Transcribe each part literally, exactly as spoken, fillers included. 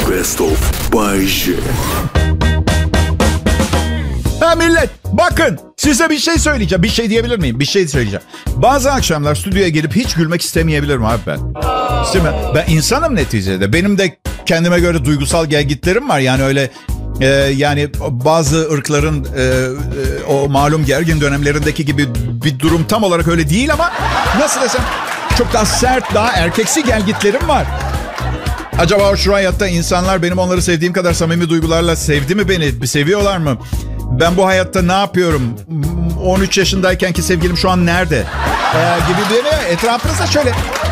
Best of Bay J. Ha millet, bakın size bir şey söyleyeceğim. Bir şey diyebilir miyim? Bir şey söyleyeceğim. Bazı akşamlar stüdyoya gelip hiç gülmek istemeyebilirim abi ben. İsteme. Ben insanım neticede. Benim de kendime göre duygusal gelgitlerim var. Yani öyle e, yani bazı ırkların e, e, o malum gergin dönemlerindeki gibi bir durum tam olarak öyle değil ama nasıl desem çok daha sert, daha erkeksi gelgitlerim var. Acaba şu hayatta insanlar benim onları sevdiğim kadar samimi duygularla sevdi mi beni? Seviyorlar mı? Ben bu hayatta ne yapıyorum? on üç yaşındaykenki sevgilim şu an nerede? Ee, gibi değil mi? Etrafınızda şöyle.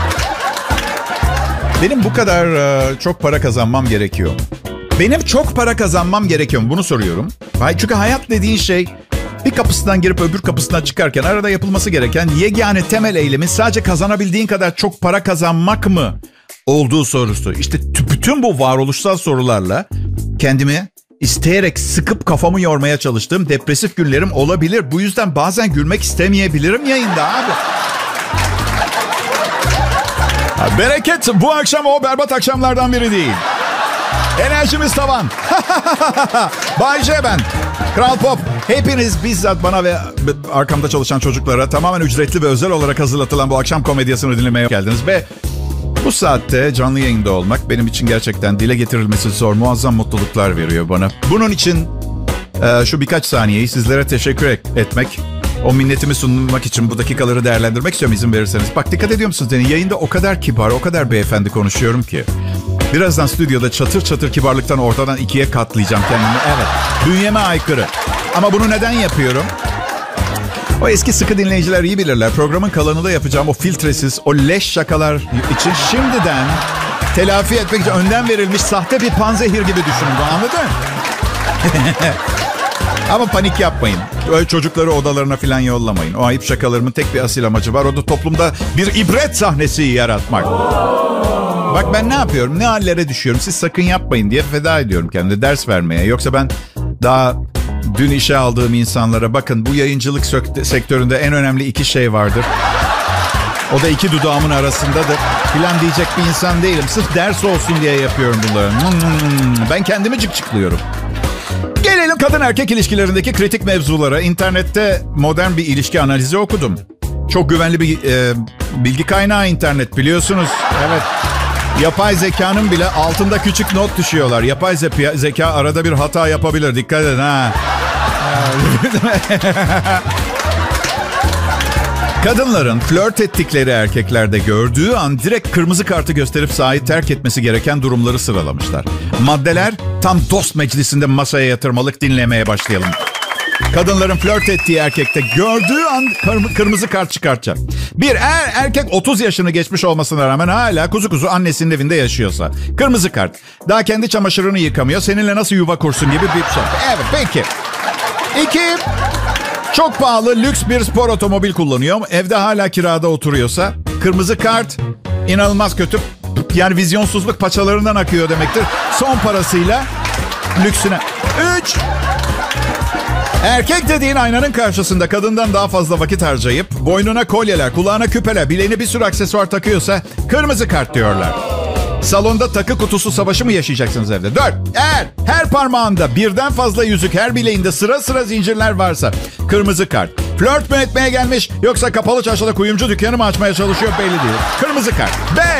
Benim bu kadar uh, çok para kazanmam gerekiyor. Benim çok para kazanmam gerekiyor mu? Bunu soruyorum. Çünkü hayat dediğin şey bir kapısından girip öbür kapısından çıkarken arada yapılması gereken yegane temel eylemin sadece kazanabildiğin kadar çok para kazanmak mı olduğu sorusu. İşte bütün bu varoluşsal sorularla kendimi isteyerek sıkıp kafamı yormaya çalıştığım depresif günlerim olabilir. Bu yüzden bazen gülmek istemeyebilirim yayında abi. Bereket bu akşam o berbat akşamlardan biri değil. Enerjimiz tavan. Bay J ben. Kral Pop. Hepiniz bizzat bana ve arkamda çalışan çocuklara tamamen ücretli ve özel olarak hazırlatılan bu akşam komedyasını dinlemeye geldiniz. Ve bu saatte canlı yayında olmak benim için gerçekten dile getirilmesi zor, muazzam mutluluklar veriyor bana. Bunun için e, şu birkaç saniyeyi sizlere teşekkür etmek, o minnetimi sunmak için bu dakikaları değerlendirmek istiyorum izin verirseniz. Bak dikkat ediyor musunuz? Yani yayında o kadar kibar, o kadar beyefendi konuşuyorum ki. Birazdan stüdyoda çatır çatır kibarlıktan ortadan ikiye katlayacağım kendimi. Evet, bünyeme aykırı. Ama bunu neden yapıyorum? O eski sıkı dinleyiciler iyi bilirler. Programın kalanında yapacağım o filtresiz, o leş şakalar için şimdiden telafi etmek için önden verilmiş sahte bir panzehir gibi düşünün. Anladın mı? Ama panik yapmayın. Öyle çocukları odalarına falan yollamayın. O ayıp şakalarımın tek bir asil amacı var. O da toplumda bir ibret sahnesi yaratmak. Bak ben ne yapıyorum? Ne hallere düşüyorum? Siz sakın yapmayın diye feda ediyorum kendime. Ders vermeye. Yoksa ben daha dün işe aldığım insanlara bakın bu yayıncılık sektöründe en önemli iki şey vardır. O da iki dudağımın arasındadır. Filan diyecek bir insan değilim. Sırf ders olsun diye yapıyorum bunları. Ben kendimi cıkcıklıyorum. Gelelim kadın erkek ilişkilerindeki kritik mevzulara. İnternette modern bir ilişki analizi okudum. Çok güvenli bir e, bilgi kaynağı internet biliyorsunuz. Evet. Yapay zekanın bile altında küçük not düşüyorlar. Yapay zeka, zeka arada bir hata yapabilir. Dikkat edin ha. Kadınların flört ettikleri erkeklerde gördüğü an direkt kırmızı kartı gösterip sahayı terk etmesi gereken durumları sıralamışlar. Maddeler tam dost meclisinde masaya yatırmalık, dinlemeye başlayalım. Kadınların flört ettiği erkekte gördüğü an kırm- kırmızı kart çıkartacak. Bir, er, erkek otuz yaşını geçmiş olmasına rağmen hala kuzu kuzu annesinin evinde yaşıyorsa. Kırmızı kart. Daha kendi çamaşırını yıkamıyor. Seninle nasıl yuva kursun gibi bir şey. Evet peki. İki, çok pahalı lüks bir spor otomobil kullanıyor. Evde hala kirada oturuyorsa. Kırmızı kart. İnanılmaz kötü. Yani vizyonsuzluk paçalarından akıyor demektir. Son parasıyla lüksüne. Üç, erkek dediğin aynanın karşısında kadından daha fazla vakit harcayıp boynuna kolyeler, kulağına küpeler, bileğine bir sürü aksesuar takıyorsa kırmızı kart diyorlar. Salonda takı kutusu savaşı mı yaşayacaksınız evde? Dört, eğer her parmağında birden fazla yüzük, her bileğinde sıra sıra zincirler varsa kırmızı kart. Flört mü etmeye gelmiş yoksa kapalı çarşıda kuyumcu dükkanı mı açmaya çalışıyor belli değil. Kırmızı kart. Beş.